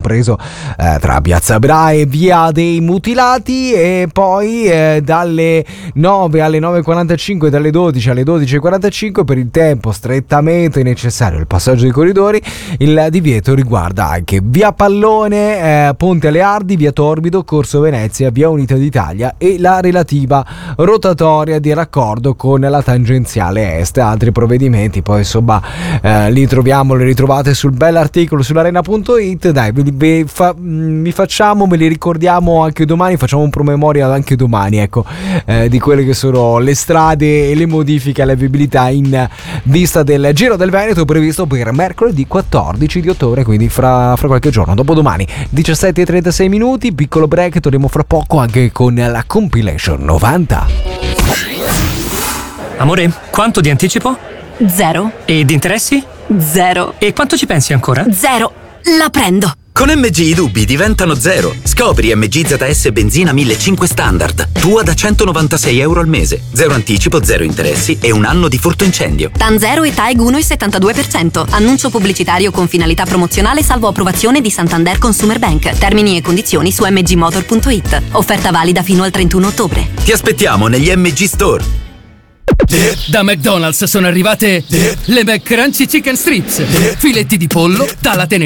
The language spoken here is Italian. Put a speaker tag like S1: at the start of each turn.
S1: compreso tra Piazza Bra e Via dei Mutilati, e poi dalle 9 alle 9.45, dalle 12 alle 12.45 per il tempo strettamente necessario il passaggio dei corridori. Il divieto riguarda anche Via Pallone, Ponte Aleardi, Via Torbido, Corso Venezia, Via Unità d'Italia e la relativa rotatoria di raccordo con la tangenziale est. Altri provvedimenti poi insomma li ritrovate sul bell'articolo sull'arena.it. Dai, ve li ricordiamo anche domani, facciamo un promemoria anche domani, ecco, di quelle che sono le strade e le modifiche alla viabilità in vista del Giro del Veneto previsto per mercoledì 14 di ottobre, quindi fra qualche giorno, dopodomani. 17:36 minuti, piccolo break, torniamo fra poco anche con la compilation 90.
S2: Amore, quanto di anticipo?
S3: 0.
S2: E di interessi?
S3: 0.
S2: E quanto ci pensi ancora?
S3: 0. La prendo.
S4: Con MG i dubbi diventano 0. Scopri MG ZS Benzina 1500 Standard. Tua da €196 al mese. 0 anticipo, 0 interessi e un anno di furto incendio.
S3: TAN 0 e TAEG 1,72%. Annuncio pubblicitario con finalità promozionale salvo approvazione di Santander Consumer Bank. Termini e condizioni su mgmotor.it. Offerta valida fino al 31 ottobre.
S4: Ti aspettiamo negli MG Store.
S5: Da McDonald's sono arrivate le McCrunchy Chicken Strips. Filetti di pollo, dalla tenerina